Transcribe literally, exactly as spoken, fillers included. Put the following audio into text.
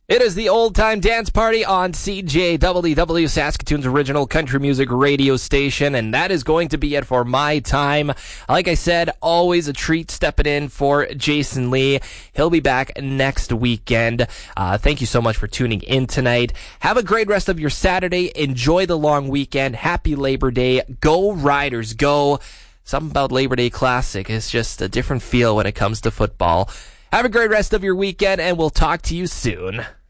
It is the Old Time Dance Party on C J W W, Saskatoon's original country music radio station, and that is going to be it for my time. Like I said, always a treat stepping in for Jason Lee. He'll be back next weekend. Uh, thank you so much for tuning in tonight. Have a great rest of your Saturday. Enjoy the long weekend. Happy Labor Day. Go Riders, go. Something about Labor Day Classic is just a different feel when it comes to football. Have a great rest of your weekend, and we'll talk to you soon.